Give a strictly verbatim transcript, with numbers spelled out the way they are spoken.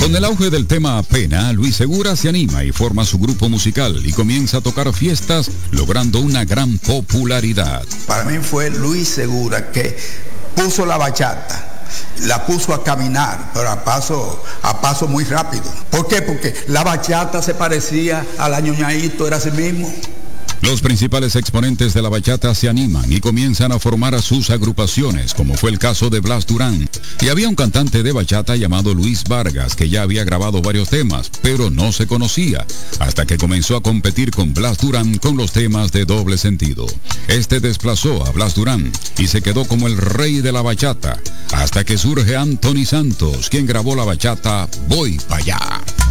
Con el auge del tema Pena, Luis Segura se anima y forma su grupo musical y comienza a tocar fiestas, logrando una gran popularidad. Para mí fue Luis Segura que puso la bachata, la puso a caminar, pero a paso, a paso muy rápido. ¿Por qué? Porque la bachata se parecía a la ñoñaíto, era así mismo. Los principales exponentes de la bachata se animan y comienzan a formar a sus agrupaciones, como fue el caso de Blas Durán. Y había un cantante de bachata llamado Luis Vargas, que ya había grabado varios temas, pero no se conocía, hasta que comenzó a competir con Blas Durán con los temas de doble sentido. Este desplazó a Blas Durán y se quedó como el rey de la bachata, hasta que surge Anthony Santos, quien grabó la bachata Voy Pa' Allá.